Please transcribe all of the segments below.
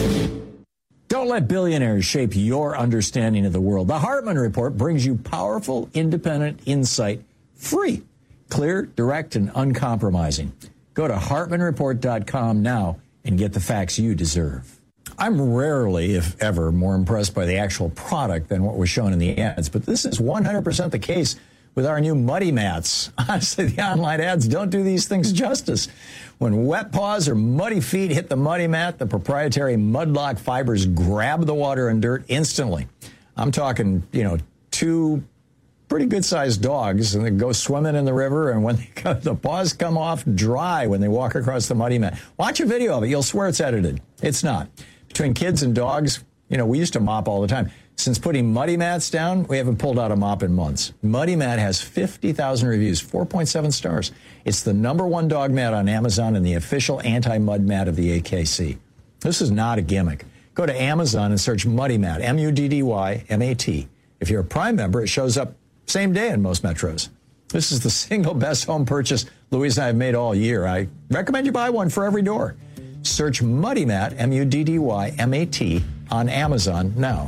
Don't let billionaires shape your understanding of the world. The Hartman Report brings you powerful, independent insight, free, clear, direct, and uncompromising. Go to hartmanreport.com now and get the facts you deserve. I'm rarely, if ever, more impressed by the actual product than what was shown in the ads, but this is 100% the case with our new Muddy Mats. Honestly, the online ads don't do these things justice. When wet paws or muddy feet hit the Muddy Mat, the proprietary Mudlock fibers grab the water and dirt instantly. I'm talking, two pretty good-sized dogs, and they go swimming in the river, and when the paws come off dry when they walk across the Muddy Mat. Watch a video of it. You'll swear it's edited. It's not. Between kids and dogs, we used to mop all the time. Since putting Muddy Mats down, we haven't pulled out a mop in months. Muddy Mat has 50,000 reviews, 4.7 stars. It's the #1 dog mat on Amazon and the official anti-mud mat of the AKC. This is not a gimmick. Go to Amazon and search Muddy Mat, MUDDYMAT. If you're a Prime member, it shows up same day in most metros. This is the single best home purchase Louise and I have made all year. I recommend you buy one for every door. Search Muddy Mat, MUDDYMAT, on Amazon now.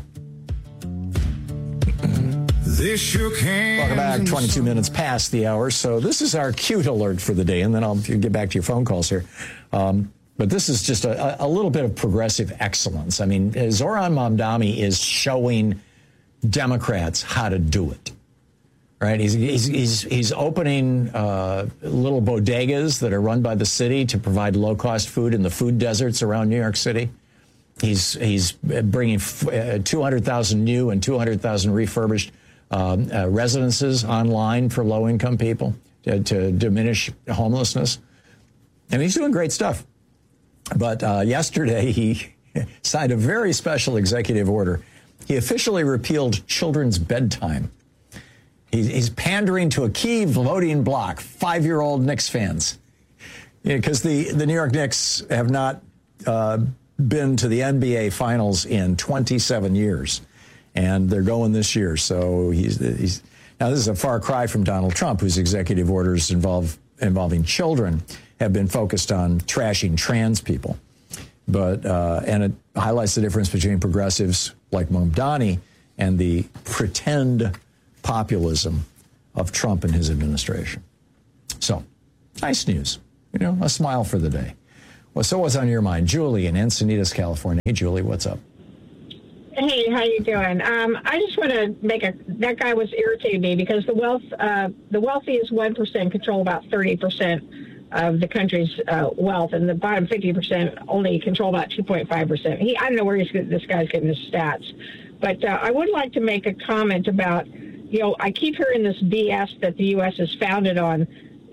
Welcome back. 22 minutes past the hour. So this is our cute alert for the day, and then I'll get back to your phone calls here. But this is just a little bit of progressive excellence. I mean, Zoran Mamdani is showing Democrats how to do it. Right? He's opening little bodegas that are run by the city to provide low-cost food in the food deserts around New York City. He's bringing 200,000 new and 200,000 refurbished residences online for low-income people to diminish homelessness. And he's doing great stuff. But yesterday, he signed a very special executive order. He officially repealed children's bedtime. He's pandering to a key voting bloc, 5-year-old Knicks fans. Because the New York Knicks have not been to the NBA Finals in 27 years. And they're going this year. So he's now this is a far cry from Donald Trump, whose executive orders involving children have been focused on trashing trans people. But and it highlights the difference between progressives like Mamdani and the pretend populism of Trump and his administration. So, nice news. A smile for the day. Well, so what's on your mind? Julie in Encinitas, California. Hey, Julie, what's up? Hey, how you doing? I just want to that guy was irritating me because the wealthiest 1% control about 30% of the country's wealth, and the bottom 50% only control about 2.5%. I don't know where this guy's getting his stats, but I would like to make a comment about, I keep hearing this BS that the U.S. is founded on,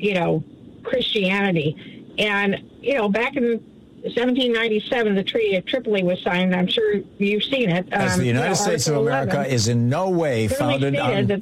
Christianity, and back in 1797, the Treaty of Tripoli was signed. I'm sure you've seen it. As the United States of America is in no way founded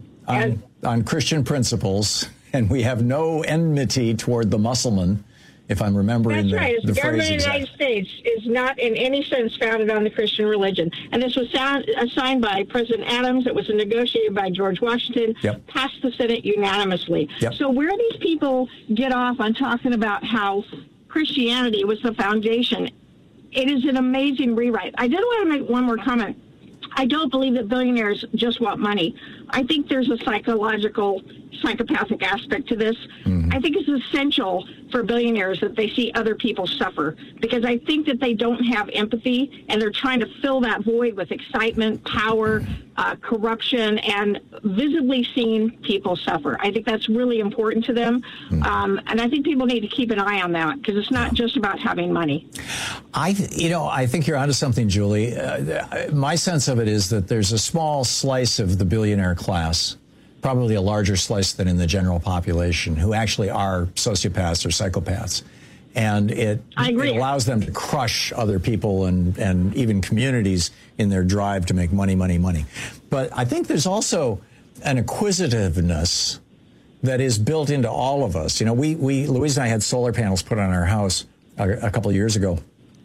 on Christian principles, and we have no enmity toward the Muslim, if I'm remembering the phrase. The government of the United States is not in any sense founded on the Christian religion. And this was signed by President Adams. It was negotiated by George Washington, passed the Senate unanimously. So where these people get off on talking about how Christianity was the foundation, it is an amazing rewrite. I did want to make one more comment. I don't believe that billionaires just want money. I think there's a psychopathic aspect to this. I think it's essential for billionaires that they see other people suffer, because I think that they don't have empathy, and they're trying to fill that void with excitement, power, corruption, and visibly seeing people suffer. I think that's really important to them. And I think people need to keep an eye on that, because it's not just about having money. I think you're onto something, Julie. My sense of it is that there's a small slice of the billionaire class, probably a larger slice than in the general population, who actually are sociopaths or psychopaths. And it allows them to crush other people and even communities in their drive to make money. But I think there's also an acquisitiveness that is built into all of us. Louise and I had solar panels put on our house a couple of years ago.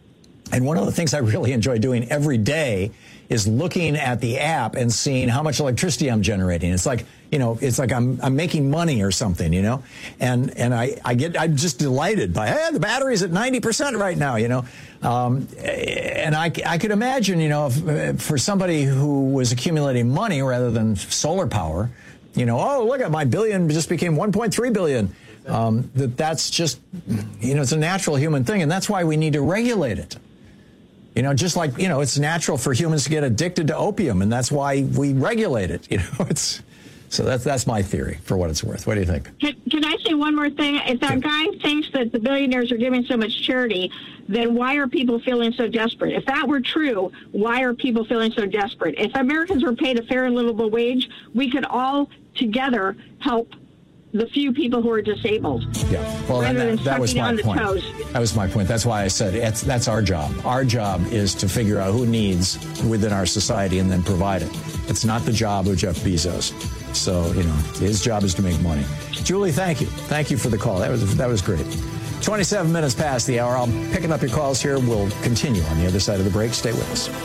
And one of the things I really enjoy doing every day is looking at the app and seeing how much electricity I'm generating. It's like, I'm making money or something, and I'm just delighted by, hey, the battery's at 90% right now, and I could imagine, if, for somebody who was accumulating money rather than solar power, oh, look at my billion just became 1.3 billion. That's just, it's a natural human thing, and that's why we need to regulate it. Just like, it's natural for humans to get addicted to opium, and that's why we regulate it. So that's my theory, for what it's worth. What do you think? Can I say one more thing? If that guy thinks that the billionaires are giving so much charity, then why are people feeling so desperate? If that were true, why are people feeling so desperate? If Americans were paid a fair and livable wage, we could all together help the few people who are disabled. Yeah, well, that was my point. That was my point. That's why I said that's our job. Our job is to figure out who needs within our society and then provide it. It's not the job of Jeff Bezos. So, his job is to make money. Julie, thank you. Thank you for the call. That was great. 27 minutes past the hour. I'm picking up your calls here. We'll continue on the other side of the break. Stay with us.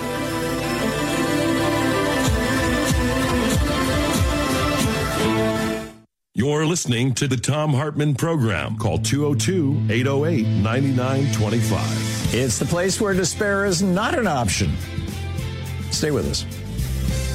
You're listening to the Thom Hartmann Program. Call 202-808-9925. It's the place where despair is not an option. Stay with us.